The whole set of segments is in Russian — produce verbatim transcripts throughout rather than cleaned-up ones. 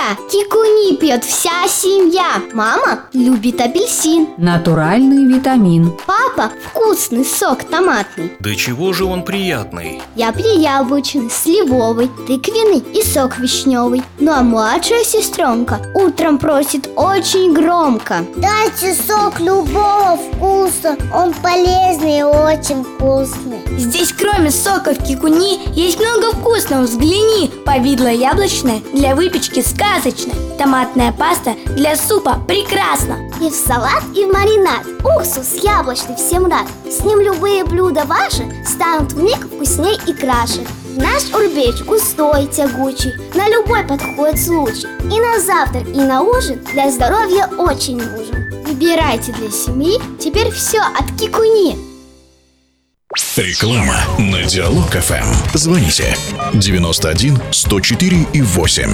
друзья! Кикуни пьет вся семья. Мама любит апельсин. Натуральный витамин. Папа вкусный сок томатный. Да чего же он приятный? Я прияблочный, сливовый, тыквенный и сок вишневый. Ну а младшая сестренка утром просит очень громко: дайте сок любого вкуса, он полезный и очень вкусный. Здесь кроме соков кикуни есть много вкусного, взгляни. Повидло яблочное для выпечки сказочное. Томатная паста для супа прекрасно. И в салат, и в маринад. Уксус яблочный всем рад. С ним любые блюда ваши станут вмиг вкусней и краше. Наш урбеч густой, тягучий, на любой подходит случай. И на завтрак, и на ужин для здоровья очень нужен. Выбирайте для семьи теперь все от Кикуни. Реклама на Диалог эф эм. Звоните девяносто один сто четыре и восемь.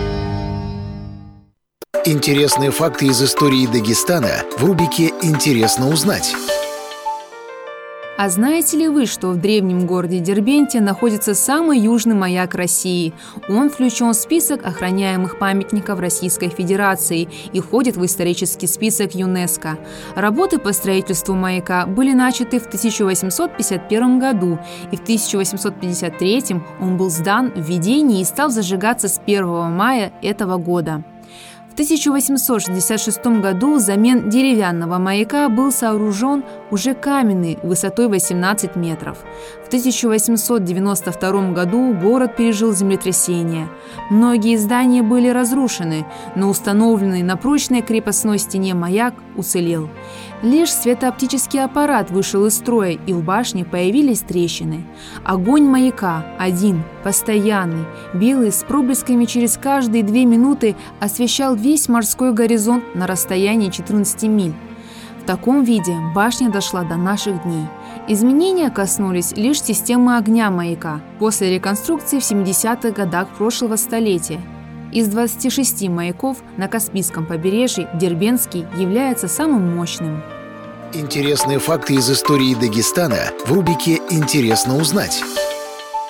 Интересные факты из истории Дагестана в рубрике «Интересно узнать». А знаете ли вы, что в древнем городе Дербенте находится самый южный маяк России? Он включен в список охраняемых памятников Российской Федерации и входит в исторический список ЮНЕСКО. Работы по строительству маяка были начаты в тысяча восемьсот пятьдесят первом году, и в тысяча восемьсот пятьдесят третьем он был сдан в ведение и стал зажигаться с первого мая этого года. В тысяча восемьсот шестьдесят шестом году взамен деревянного маяка был сооружен уже каменный высотой восемнадцать метров. В тысяча восемьсот девяносто втором году город пережил землетрясение. Многие здания были разрушены, но установленный на прочной крепостной стене маяк уцелел. Лишь светооптический аппарат вышел из строя, и в башне появились трещины. Огонь маяка, один, постоянный, белый, с проблесками через каждые две минуты, освещал весь морской горизонт на расстоянии четырнадцати миль. В таком виде башня дошла до наших дней. Изменения коснулись лишь системы огня маяка после реконструкции в семидесятых годах прошлого столетия. Из двадцати шести маяков на Каспийском побережье Дербентский является самым мощным. Интересные факты из истории Дагестана в рубрике «Интересно узнать».